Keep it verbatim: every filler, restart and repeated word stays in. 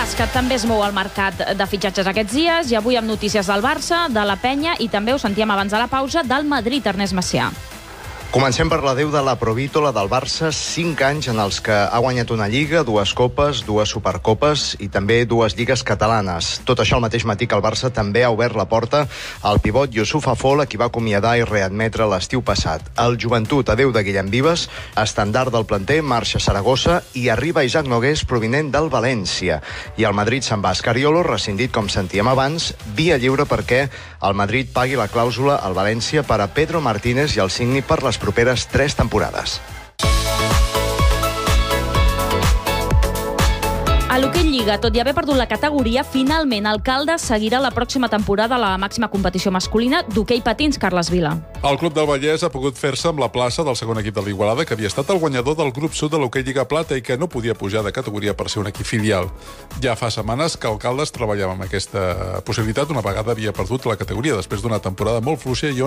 bàsquet també es mou al mercat de fitxatges aquests dies, i avui amb notícies del Barça, de la Penya i també, ho sentíem abans de la pausa, del Madrid, Ernest Macià. Comencem per la Déu de la Provítola del Barça, cinc anys en els que ha guanyat una Lliga, dues Copes, dues Supercopes i també dues Lligues catalanes. Tot això al mateix matí que el Barça també ha obert la porta al pivot Youssouf Afol, a qui va acomiadar i readmetre l'estiu passat. El Joventut, adeu de Guillem Vives, estandard del planter, marxa a Saragossa i arriba Isaac Nogués, provinent del València. I el Madrid se'n va a Scariolo, rescindit, com sentíem abans, via lliure perquè el Madrid pagui la clàusula al València per a Pedro Martínez i el signi per les properes tres temporades. A l'hoquei Lliga, tot i haver perdut la categoria, finalment el Caldes seguirà la pròxima temporada a la màxima competició masculina d'hoquei patins, Carles Vila. El Club del Vallès ha pogut fer-se amb la plaça del segon equip de l'Igualada, que havia estat el guanyador del grup sud de l'hoquei Lliga Plata i que no podia pujar de categoria per ser un equip filial. Ja fa setmanes que el Caldes treballava amb aquesta possibilitat una vegada havia perdut la categoria després d'una temporada molt fluixa i